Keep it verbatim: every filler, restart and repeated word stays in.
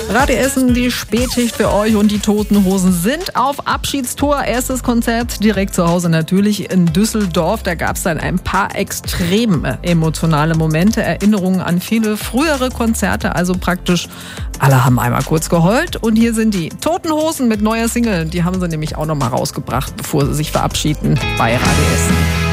Radio Essen, die Spätschicht für euch und die Toten Hosen sind auf Abschiedstour. Erstes Konzert direkt zu Hause natürlich in Düsseldorf. Da gab es dann ein paar extrem emotionale Momente, Erinnerungen an viele frühere Konzerte. Also praktisch alle haben einmal kurz geheult. Und hier sind die Toten Hosen mit neuer Single. Die haben sie nämlich auch noch mal rausgebracht, bevor sie sich verabschieden bei Radio Essen.